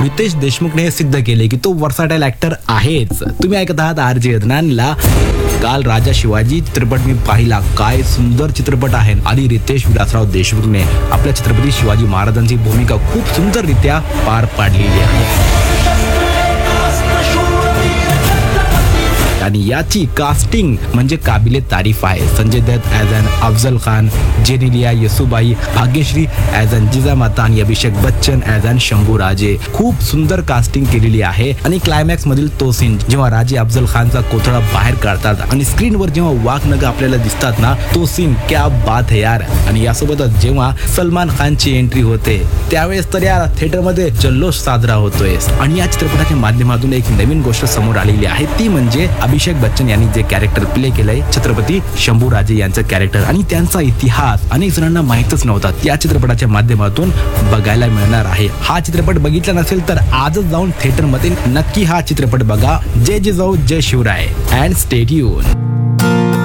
रितेश देशमुखने हे सिद्ध केले की तो वर्साटाईल ऍक्टर आहेच. तुम्ही ऐकत आहात RJ अदनानीला. काल राजा शिवाजी चित्रपट मी पाहिला. काय सुंदर चित्रपट आहे आणि रितेश विलासराव देशमुखने आपल्या छत्रपती शिवाजी महाराजांची भूमिका खूप सुंदररित्या पार पाडलेली आहे. आणि याची कास्टिंग म्हणजे काबिले तारीफ आहे. Sanjay Dutt as an Afzal Khan, Genelia Yesubai, Bhagyashree as an Jijamata आणि अभिषेक बच्चन ॲज अन शंभूराजे. खूप सुंदर कास्टिंग केलेली आहे. आणि क्लायमॅक्स मधील तो सीन जेव्हा राजे अफजल खानचा कोथळा बाहेर काढतात आणि स्क्रीनवर जेव्हा वाघनग आपल्याला दिसतात ना, तो सीन क्या बात है यार. आणि यासोबतच जेव्हा सलमान खानची एंट्री होते त्यावेळेस तर यार थिएटरमध्ये जल्लोष साजरा होतोय. आणि या चित्रपटाच्या माध्यमातून एक नवीन गोष्ट समोर आलेली आहे, ती म्हणजे अभिषेक बच्चन यांनी जे कॅरेक्टर प्ले केलंय छत्रपती शंभूराजे यांचं कॅरेक्टर, आणि त्यांचा इतिहास अनेक जणांना माहीतच नव्हता. या चित्रपटाच्या माध्यमातून बघायला मिळणार आहे. हा चित्रपट बघितला नसेल तर आजच जाऊन थिएटरमध्ये नक्की हा चित्रपट बघा. जय जिजाऊ जय शिवराय अँड स्टे ट्यून.